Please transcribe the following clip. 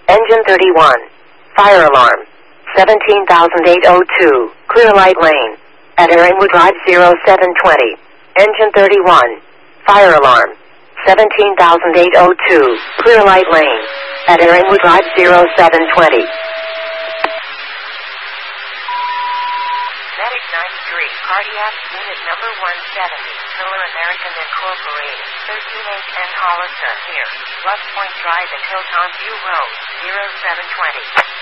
Engine 31. Fire alarm. 17,802. Clear light lane. At Erin-Wood Drive 0720. Engine 31. Fire alarm. 17,802. Clear light lane. At Erin-Wood Drive 0720. Medic 93, Cardiac Unit number 170, Pillar American Incorporated, 13810 Hollister here, West Point Drive at Hilltop View Road, 0720.